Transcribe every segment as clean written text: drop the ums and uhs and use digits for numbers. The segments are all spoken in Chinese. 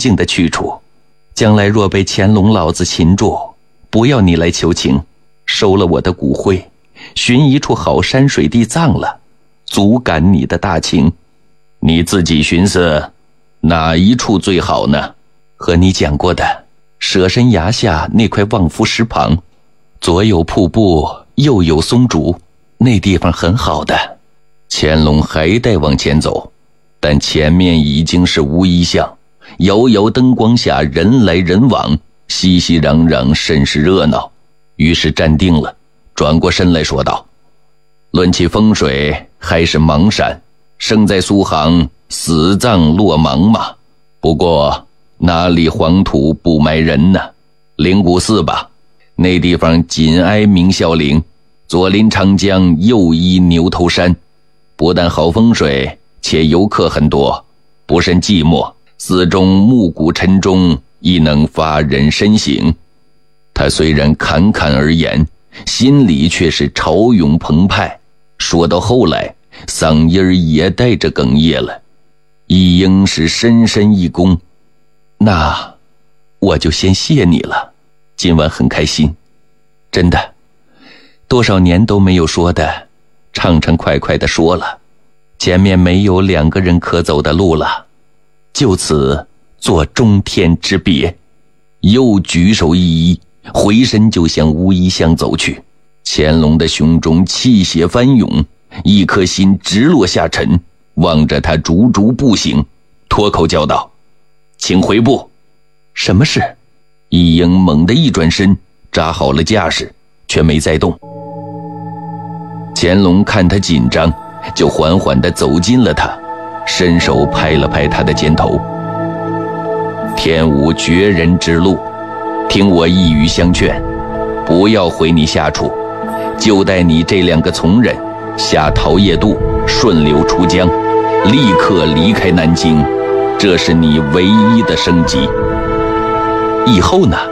静的去处。将来若被乾隆老子擒住，不要你来求情，收了我的骨灰，寻一处好山水地葬了，足感你的大情。你自己寻思哪一处最好呢？和你讲过的舍身崖下那块望夫石旁，左有瀑布，右有松竹，那地方很好的。乾隆还待往前走，但前面已经是乌衣巷，遥遥灯光下人来人往，熙熙攘攘，甚是热闹。于是站定了，转过身来说道：论起风水，还是邙山，生在苏杭，死葬落邙嘛。不过哪里黄土不埋人呢？灵谷寺吧，那地方紧挨明孝陵，左临长江，右依牛头山，不但好风水，且游客很多，不甚寂寞，寺中暮鼓晨钟，亦能发人深省。他虽然侃侃而言，心里却是潮涌澎湃，说到后来嗓音也带着哽咽了。一应是深深一躬：那我就先谢你了，今晚很开心，真的，多少年都没有说的，畅畅快快的说了。前面没有2个人可走的路了，就此做中天之别。又举手一揖，回身就向乌衣巷走去。乾隆的胸中气血翻涌，一颗心直落下沉，望着他逐逐步行，脱口叫道：请回步。什么事？一应猛地一转身，扎好了架势，却没再动。乾隆看他紧张，就缓缓地走近了他，伸手拍了拍他的肩头：天无绝人之路，听我一语相劝，不要回你下处，就带你这2个从人下桃叶渡，顺流出江，立刻离开南京，这是你唯一的生机。以后呢？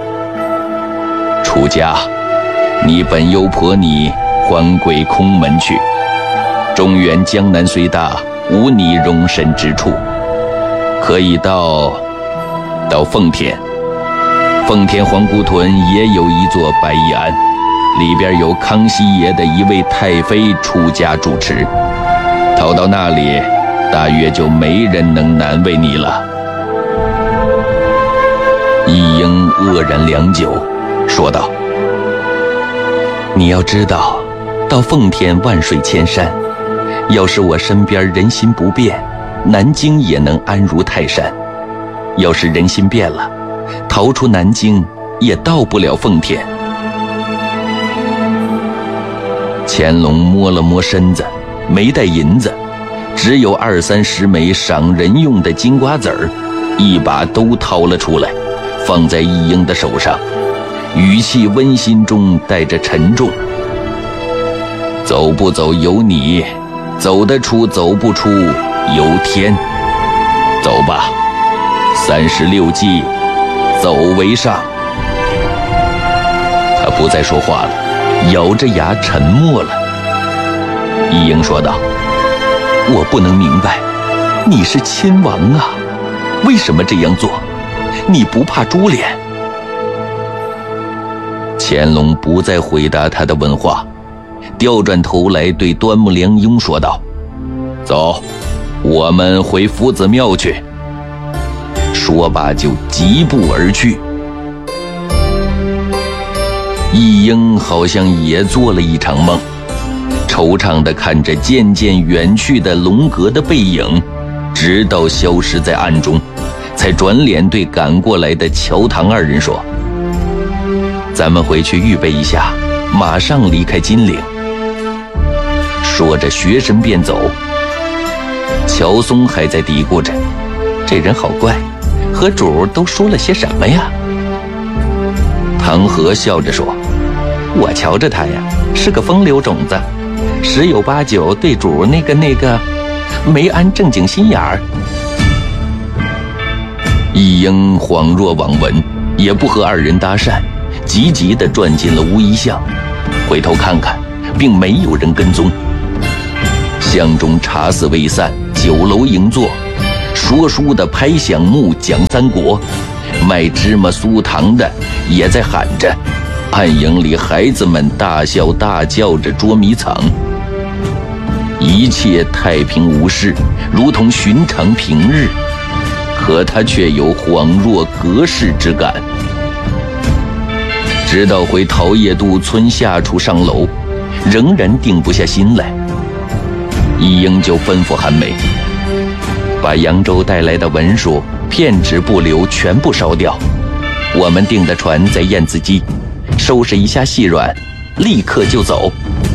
出家，你本优婆尼还归空门去。中原江南虽大，无你容身之处，可以到奉天。奉天黄姑屯也有一座白衣庵，里边有康熙爷的一位太妃出家主持，逃到那里，大约就没人能难为你了。一应愕然良久，说道：你要知道，到奉天万水千山，要是我身边人心不变，南京也能安如泰山。要是人心变了，逃出南京也到不了奉天。乾隆摸了摸身子，没带银子，只有20-30枚赏人用的金瓜子儿，一把都掏了出来，放在一应的手上，语气温馨中带着沉重：走不走由你，走得出走不出由天。走吧，36计，走为上。他不再说话了，咬着牙沉默了。一应说道：我不能明白，你是亲王啊，为什么这样做？你不怕株连？乾隆不再回答他的问话，调转头来对端木良英说道：走，我们回夫子庙去。说罢就疾步而去。一应好像也做了一场梦，惆怅地看着渐渐远去的龙阁的背影，直到消失在暗中，才转脸对赶过来的乔唐2人说：咱们回去预备一下，马上离开金陵。说着学神便走。乔松还在嘀咕着，这人好怪，和主都说了些什么呀？唐和笑着说：我瞧着他呀，是个风流种子，10有8九对主那个没安正经心眼儿。一应恍若罔闻，也不和2人搭讪，急急地转进了乌衣巷，回头看看，并没有人跟踪。巷中茶肆未散，酒楼盈坐， 说书的拍响木讲三国，卖芝麻酥糖的也在喊着，暗影里孩子们大笑大叫着捉迷藏。一切太平无事，如同寻常平日，可他却有恍若隔世之感。直到回桃叶渡村下处上楼，仍然定不下心来。一英就吩咐韩梅，把扬州带来的文书片纸不留全部烧掉。我们订的船在燕子矶，收拾一下细软，立刻就走。